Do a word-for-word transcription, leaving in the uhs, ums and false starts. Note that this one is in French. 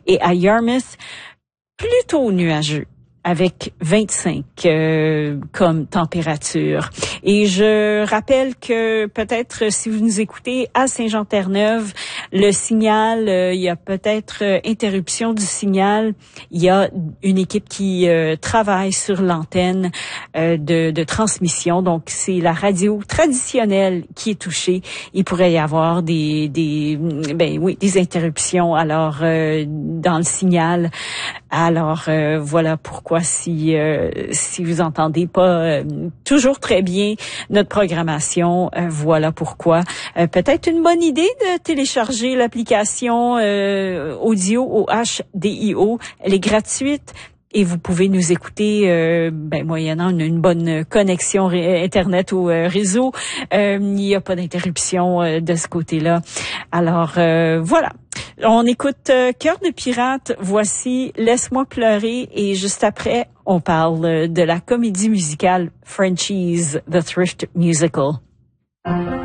Et à Yarmouth, plutôt nuageux, avec vingt-cinq euh, comme température. Et je rappelle que peut-être si vous nous écoutez à Saint-Jean-Terre-Neuve, le signal, euh, il y a peut-être euh, interruption du signal. Il y a une équipe qui euh, travaille sur l'antenne euh, de, de transmission. Donc, c'est la radio traditionnelle qui est touchée. Il pourrait y avoir des, des, ben oui, des interruptions alors euh, dans le signal. Alors, euh, voilà pourquoi si euh, si vous entendez pas euh, toujours très bien notre programmation, euh, voilà pourquoi. Euh, peut-être une bonne idée de télécharger l'application euh, audio au H D I O. Elle est gratuite. Et vous pouvez nous écouter euh, ben, moyennant une, une bonne connexion ré- Internet au euh, réseau. Euh, il n'y a pas d'interruption euh, de ce côté-là. Alors, euh, voilà. On écoute euh, Cœur de pirate. Voici Laisse-moi pleurer. Et juste après, on parle de la comédie musicale Frenchie's The Thrift Musical.